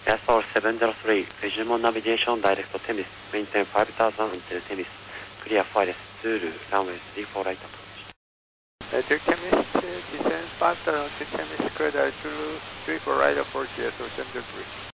Airsource 703, Visual Navigation Direct Tennis, maintain 5000 until tennis, clear flight Zulu, runway 34 right approach. Direct tennis, descend 5000 to tennis, clear Zulu, 34 right approach, Airsource 703.